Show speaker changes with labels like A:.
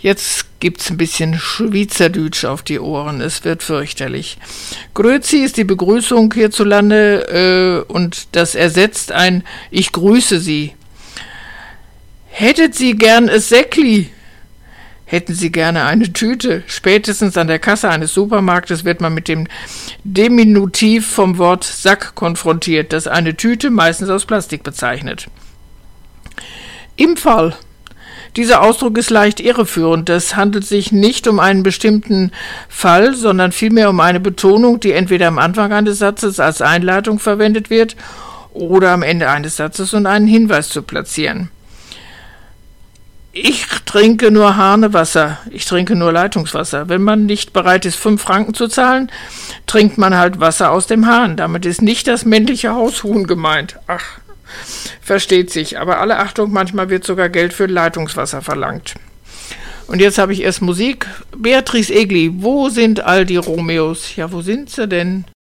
A: Jetzt gibt's ein bisschen Schweizerdeutsch auf die Ohren. Es wird fürchterlich. Grüezi ist die Begrüßung hierzulande und das ersetzt ein Ich grüße Sie. Hättet Sie gern es Säckli? Hätten Sie gerne eine Tüte? Spätestens an der Kasse eines Supermarktes wird man mit dem Diminutiv vom Wort Sack konfrontiert, das eine Tüte meistens aus Plastik bezeichnet. Im Fall. Dieser Ausdruck ist leicht irreführend. Es handelt sich nicht um einen bestimmten Fall, sondern vielmehr um eine Betonung, die entweder am Anfang eines Satzes als Einleitung verwendet wird oder am Ende eines Satzes, um einen Hinweis zu platzieren. Ich trinke nur Hahnewasser, ich trinke nur Leitungswasser. Wenn man nicht bereit ist, 5 Franken zu zahlen, trinkt man halt Wasser aus dem Hahn. Damit ist nicht das männliche Haushuhn gemeint. Ach, versteht sich. Aber alle Achtung, manchmal wird sogar Geld für Leitungswasser verlangt. Und jetzt habe ich erst Musik. Beatrice Egli, wo sind all die Romeos? Ja, wo sind sie denn?